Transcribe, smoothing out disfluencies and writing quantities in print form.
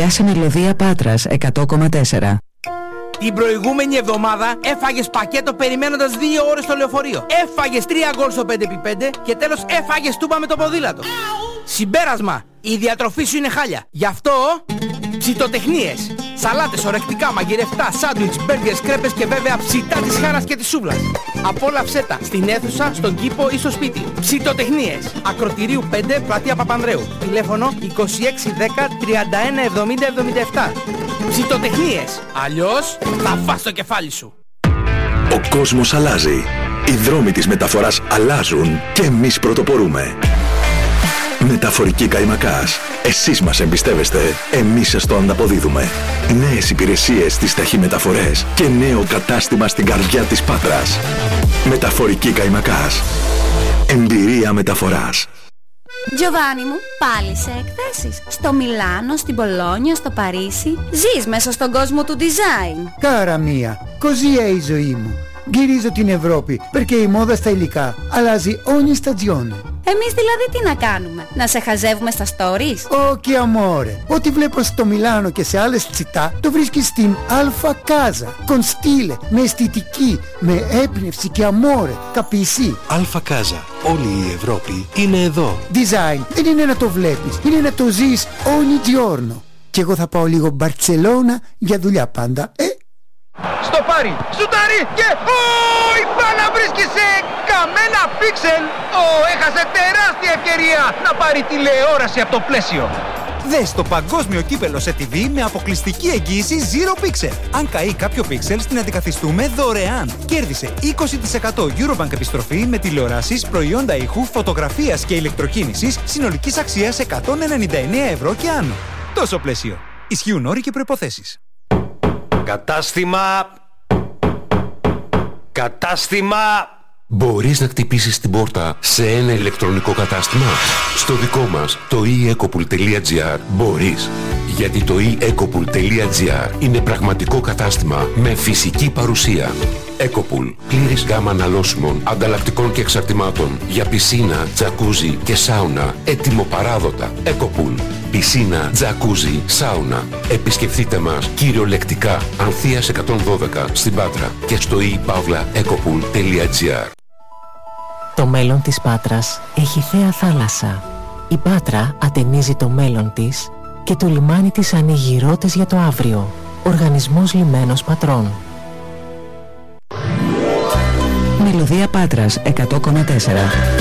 σε Μελωδία Πάτρας 100,4. Την προηγούμενη εβδομάδα έφαγες πακέτο περιμένοντας 2 ώρες στο λεωφορείο. Έφαγες 3 γκολ στο 5x5 και τέλος έφαγες τούμπα με το ποδήλατο. Συμπέρασμα, η διατροφή σου είναι χάλια. Γι' αυτό ψητοτεχνίες. Σαλάτες, ορεκτικά, μαγειρευτά, σάντουιτς, μπέργκερς, κρέπες και βέβαια ψητά της χάρας και της σούβλας. Απόλαυσέ τα στην αίθουσα, στον κήπο ή στο σπίτι. Ψητοτεχνίες. Ακροτηρίου 5, πλατεία Παπανδρέου. Τηλέφωνο 2610 31 70 77. Ψητοτεχνίες. Αλλιώς θα φας το κεφάλι σου. Ο κόσμος αλλάζει. Οι δρόμοι της μεταφοράς αλλάζουν και εμείς πρωτοπορούμε. Μεταφορική Καϊμακάς. Εσείς μας εμπιστεύεστε, εμείς σας το ανταποδίδουμε. Νέες υπηρεσίες στις ταχυμεταφορές και νέο κατάστημα στην καρδιά της Πάτρας. Μεταφορική Καϊμακάς. Εμπειρία μεταφοράς. Giovanni μου, πάλι σε εκθέσεις. Στο Μιλάνο, στην Πολόνια, στο Παρίσι. Ζεις μέσα στον κόσμο του design. Κάρα μία, così è η ζωή μου. Γυρίζω την Ευρώπη, perché η μόδα στα υλικά αλλάζει ogni stagione. Εμείς δηλαδή τι να κάνουμε, να σε χαζεύουμε στα stories? Όχι amore, ό,τι βλέπω στο Μιλάνο και σε άλλες τσιτά το βρίσκεις στην Alfa Casa. Con stile, με αισθητική, με έμπνευση και amore, capisci? Alfa Casa, όλη η Ευρώπη είναι εδώ. Design δεν είναι να το βλέπεις, είναι να το ζεις ogni giorno. Και εγώ θα πάω λίγο Μπαρτσελώνα για δουλειά πάντα, Στο πάρει, σουτάρει και... η μπάλα βρίσκει σε καμένα πίξελ. Έχασε τεράστια ευκαιρία να πάρει τηλεόραση από το πλαίσιο. Δες το παγκόσμιο κύπελο σε TV με αποκλειστική εγγύηση Zero Pixel. Αν καεί κάποιο πίξελ, την αντικαθιστούμε δωρεάν. Κέρδισε 20% Eurobank επιστροφή με τηλεοράσεις, προϊόντα ήχου, φωτογραφίας και ηλεκτροκίνησης συνολικής αξίας 199 ευρώ και άνω. Τόσο πλαίσιο. Ισχύουν όροι και προϋποθέσεις. Κατάστημα. Μπορείς να χτυπήσεις την πόρτα σε ένα ηλεκτρονικό κατάστημα? Στο δικό μας, το eEcopool.gr, μπορείς. Γιατί το eEcopool.gr είναι πραγματικό κατάστημα με φυσική παρουσία. Ecopool. Πλήρης γάμα αναλώσιμων, ανταλλακτικών και εξαρτημάτων για πισίνα, τζακούζι και σάουνα. Έτοιμο παράδοτα. Ecopool. Πισίνα, τζακούζι, σάουνα. Επισκεφτείτε μας κυριολεκτικά Ανθείας 112 στην Πάτρα και στο ePavlaEcopool.gr. Το μέλλον της Πάτρας έχει θέα θάλασσα. Η Πάτρα ατενίζει το μέλλον της και το λιμάνι της ανοίγει ρότες για το αύριο. Οργανισμός Λιμένος Πατρών. Μελωδία Πάτρας 100,4.